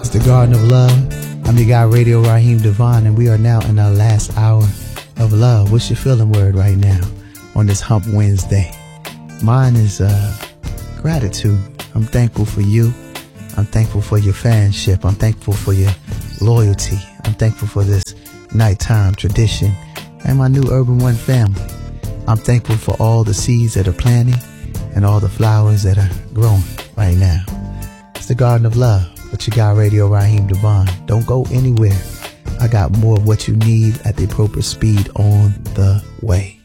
It's the Garden of Love. I'm your guy, Radio Raheem Devon, and we are now in our last hour of love. What's your feeling word right now on this Hump Wednesday? Mine is gratitude. I'm thankful for you. I'm thankful for your fanship. I'm thankful for your loyalty. I'm thankful for this nighttime tradition and my new Urban One family. I'm thankful for all the seeds that are planting and all the flowers that are growing right now. It's the Garden of Love. But you got Radio Raheem Devon. Don't go anywhere. I got more of what you need at the appropriate speed on the way.